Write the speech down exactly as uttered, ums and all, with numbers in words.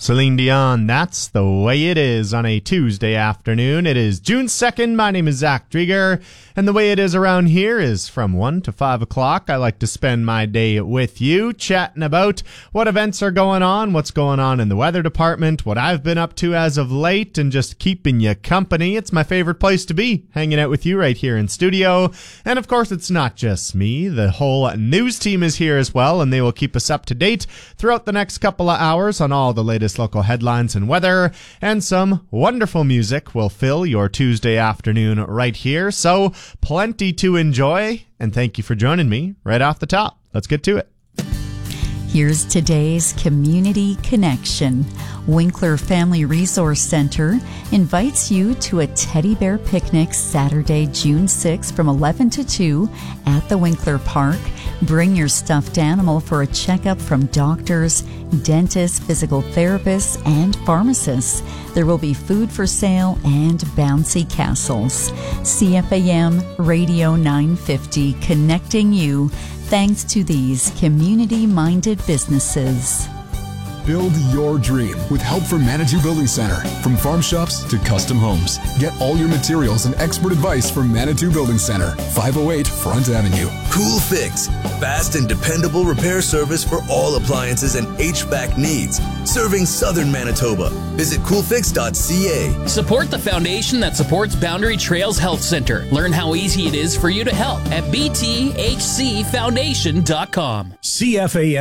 Celine Dion, that's the way it is on a Tuesday afternoon. It is June second. My name is Zach Drieger, and the way it is around here is from one to five o'clock. I like to spend my day with you, chatting about what events are going on, what's going on in the weather department, what I've been up to as of late, and just keeping you company. It's my favorite place to be, hanging out with you right here in studio. And of course, it's not just me. The whole news team is here as well, and they will keep us up to date throughout the next couple of hours on all the latest local headlines and weather, and some wonderful music will fill your Tuesday afternoon right here. So plenty to enjoy, and thank you for joining me right off the top. Let's get to it. Here's today's Community Connection. Winkler Family Resource Center invites you to a teddy bear picnic Saturday, June sixth from eleven to two at the Winkler Park. Bring your stuffed animal for a checkup from doctors, dentists, physical therapists, and pharmacists. There will be food for sale and bouncy castles. C F A M Radio nine fifty, connecting you thanks to these community-minded businesses. Build your dream with help from Manitou Building Center. From farm shops to custom homes, get all your materials and expert advice from Manitou Building Center, five oh eight Front Avenue. Cool Fix, fast and dependable repair service for all appliances and H V A C needs. Serving Southern Manitoba. Visit cool fix dot c a. Support the foundation that supports Boundary Trails Health Center. Learn how easy it is for you to help at b t h c foundation dot com. C F A M